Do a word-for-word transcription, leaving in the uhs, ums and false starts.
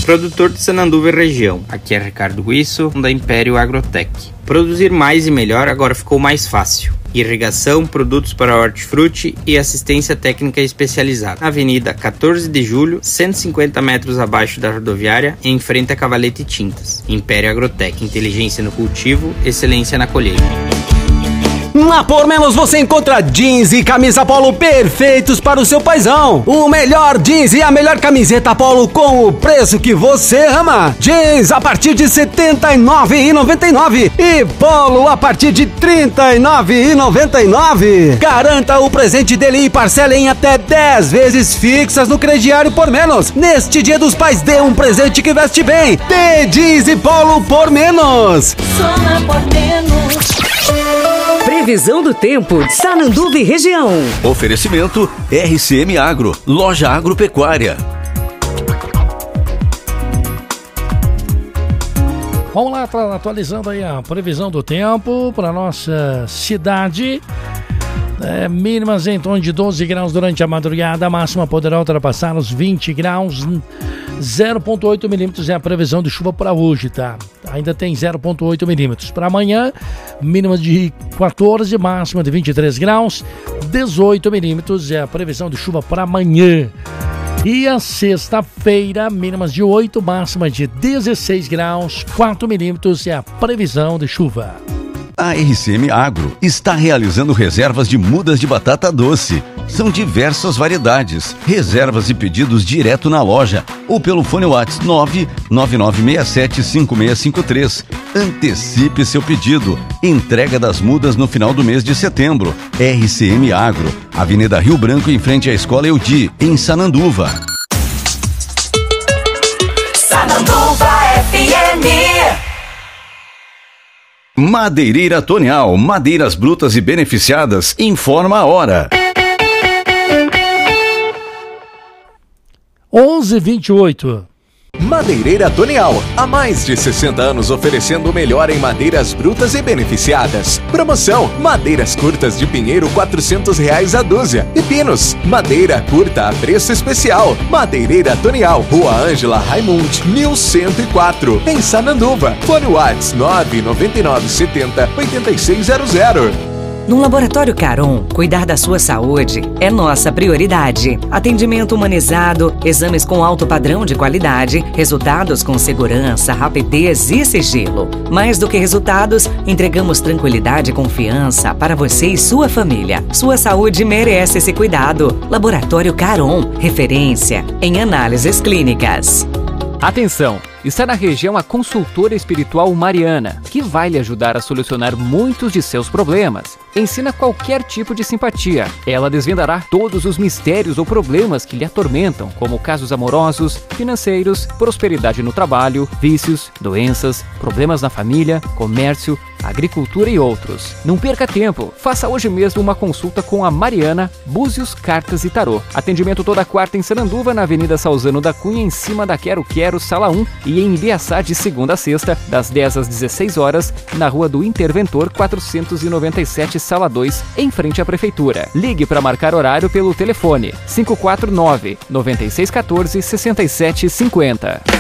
produtor de Sananduva e região. Aqui é Ricardo Guisso, da Império Agrotech. Produzir mais e melhor agora ficou mais fácil. Irrigação, produtos para hortifruti e assistência técnica especializada. Na Avenida quatorze de julho, cento e cinquenta metros abaixo da rodoviária, em frente a Cavalete Tintas. Império Agrotech, inteligência no cultivo, excelência na colheita. Na Por Menos você encontra jeans e camisa polo perfeitos para o seu paizão. O melhor jeans e a melhor camiseta polo com o preço que você ama. Jeans a partir de setenta e nove reais e noventa e nove centavos e polo a partir de trinta e nove reais e noventa e nove centavos. Garanta o presente dele e parcela em até dez vezes fixas no crediário Por Menos. Neste Dia dos Pais, dê um presente que veste bem. Dê jeans e polo Por Menos. Só na Por Menos. Previsão do tempo, Sananduva e região. Oferecimento R C M Agro, loja agropecuária. Vamos lá, atualizando aí a previsão do tempo para nossa cidade. É, mínimas em torno de doze graus durante a madrugada, a máxima poderá ultrapassar os vinte graus. zero vírgula oito milímetros é a previsão de chuva para hoje, tá? Ainda tem zero vírgula oito milímetros. Para amanhã, mínima de quatorze, máxima de vinte e três graus. dezoito milímetros é a previsão de chuva para amanhã. E a sexta-feira, mínimas de oito, máxima de dezesseis graus. quatro milímetros é a previsão de chuva. A R C M Agro está realizando reservas de mudas de batata doce. São diversas variedades. Reservas e pedidos direto na loja ou pelo fone WhatsApp nove nove nove seis sete cinco seis cinco três. Antecipe seu pedido. Entrega das mudas no final do mês de setembro. R C M Agro, Avenida Rio Branco, em frente à Escola Eudi, em Sananduva. Sananduva F M. Madeireira Tonial, madeiras brutas e beneficiadas, informa a hora. onze e vinte e oito. Madeireira Tonial, há mais de sessenta anos oferecendo o melhor em madeiras brutas e beneficiadas. Promoção: madeiras curtas de pinheiro quatrocentos reais a dúzia e pinos, madeira curta a preço especial. Madeireira Tonial, Rua Ângela Raimund, mil cento e quatro, em Sananduva. Fone WhatsApp nove nove nove sete zero oito seis zero zero. No Laboratório Caron, cuidar da sua saúde é nossa prioridade. Atendimento humanizado, exames com alto padrão de qualidade, resultados com segurança, rapidez e sigilo. Mais do que resultados, entregamos tranquilidade e confiança para você e sua família. Sua saúde merece esse cuidado. Laboratório Caron, referência em análises clínicas. Atenção! Está na região a consultora espiritual Mariana, que vai lhe ajudar a solucionar muitos de seus problemas. Ensina qualquer tipo de simpatia. Ela desvendará todos os mistérios ou problemas que lhe atormentam, como casos amorosos, financeiros, prosperidade no trabalho, vícios, doenças, problemas na família, comércio, agricultura e outros. Não perca tempo. Faça hoje mesmo uma consulta com a Mariana, Búzios, Cartas e Tarô. Atendimento toda quarta em Sananduva, na Avenida Salzano da Cunha, em cima da Quero Quero, Sala um, e em Ibiaçá de segunda a sexta, das dez às dezesseis horas, na Rua do Interventor quatrocentos e noventa e sete, Sala dois, em frente à Prefeitura. Ligue para marcar horário pelo telefone cinco quatro nove, nove seis um quatro, seis sete cinco zero.